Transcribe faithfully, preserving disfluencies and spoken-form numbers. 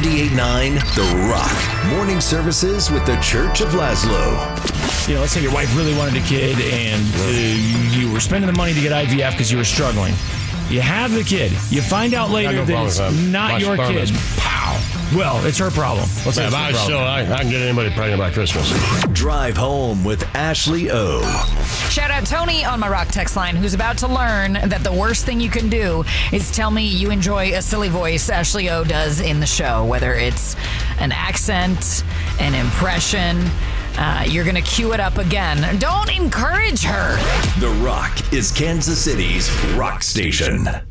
ninety-eight point nine The Rock. Morning services with the Church of Laszlo. You know, let's say your wife really wanted a kid and uh, you were spending the money to get I V F because you were struggling. You have the kid. You find out later that it's not your kid. Pow. Well, it's her problem. What's that? I still, I, I can get anybody pregnant by Christmas. Drive home with Ashley O. Shout out Tony on my Rock text line, who's about to learn that the worst thing you can do is tell me you enjoy a silly voice Ashley O does in the show, whether it's an accent, an impression. Uh, you're going to cue it up again. Don't encourage her. The Rock is Kansas City's rock station.